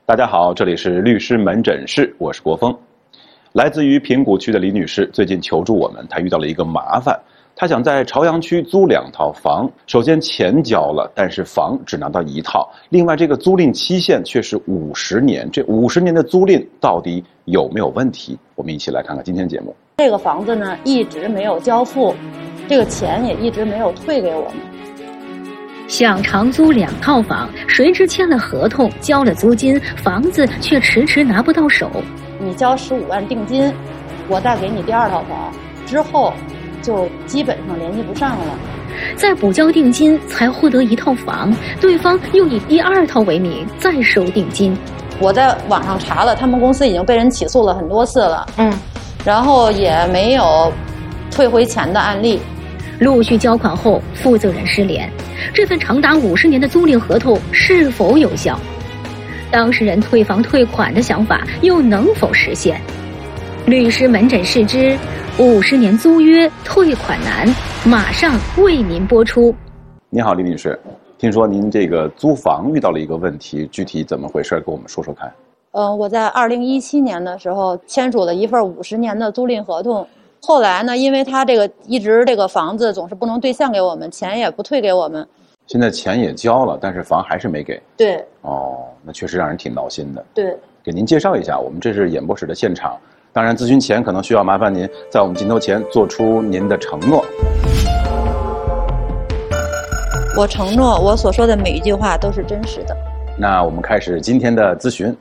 大家好，这里是律师门诊室，我是国峰。来自于平谷区的李女士最近求助我们，她遇到了一个麻烦，她想在朝阳区租2套房，首先钱交了，但是房只拿到1套，另外这个租赁期限却是50年，这50年的租赁到底有没有问题？我们一起来看看今天节目。 这个房子呢一直没有交付，这个钱也一直没有退给我们。 想长租2套房，谁知签了合同，交了租金，房子却迟迟拿不到手。 你交15万定金，我再给你第2套房，之后就基本上联系不上了。 再补交定金才获得1套房，对方又以第2套为名再收定金。 我在网上查了，他们公司已经被人起诉了很多次了，然后也没有退回钱的案例。 陆续交款后，负责人失联，这份长达50年的租赁合同是否有效？当事人退房退款的想法又能否实现？律师门诊室之50年租约退款难，马上为您播出。 你好，李女士，听说您这个租房遇到了一个问题，具体怎么回事？跟我们说说看。 我在2017年的时候签署了一份50年的租赁合同。后来呢，因为他一直这个房子总是不能兑现给我们，钱也不退给我们。 现在钱也交了，但是房还是没给。 对。 哦，那确实让人挺闹心的。 对。 给您介绍一下，我们这是演播室的现场。当然，咨询前可能需要麻烦您在我们镜头前做出您的承诺。 我承诺，我所说的每一句话都是真实的。 那我们开始今天的咨询。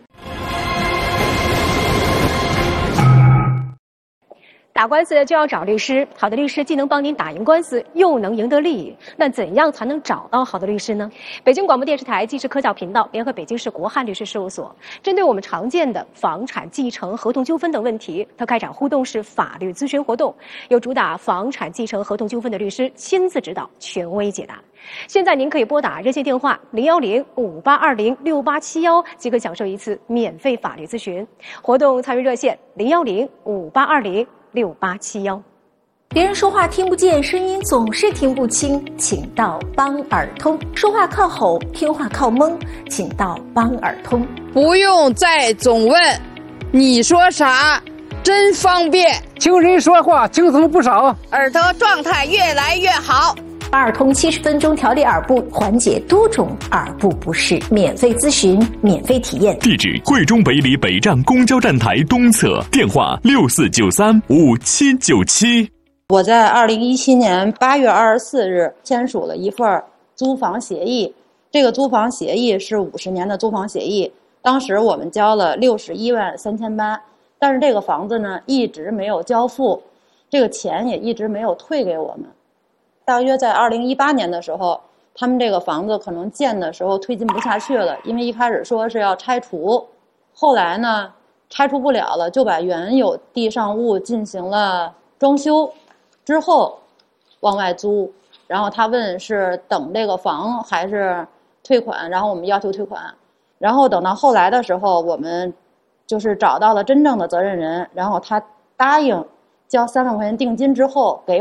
打官司就要找律师，好的律师既能帮您打赢官司，又能赢得利益。那怎样才能找到好的律师呢？北京广播电视台纪实科教频道联合北京市国汉律师事务所，针对我们常见的房产继承、合同纠纷等问题，它开展互动式法律咨询活动，由主打房产继承、合同纠纷的律师亲自指导，权威解答。现在您可以拨打热线电话010-5820-6871，即可享受一次免费法律咨询。活动参与热线010-5820-6871。 别人说话听不见，声音总是听不清，请到邦尔通。说话靠吼，听话靠蒙，请到邦尔通。 不用再总问，你说啥？真方便。 听人说话轻松不少， 耳朵状态越来越好。 邦尔通70分钟调理耳部，缓解多种耳部不适，免费咨询，免费体验。 地址：贵中北里北站公交站台东侧，电话64935797。 我在2017年8月24日签署了一份租房协议，这个租房协议是50年的租房协议，当时我们交了61万3800，但是这个房子呢一直没有交付，这个钱也一直没有退给我们。大约在2018年的时候，他们这个房子可能建的时候推进不下去了，因为一开始说是要拆除，后来呢拆除不了了，就把原有地上物进行了装修，之后往外租，然后他问是等这个房还是退款，然后我们要求退款，然后等到后来的时候，我们就是找到了真正的责任人，然后他答应交3万块钱定金之后给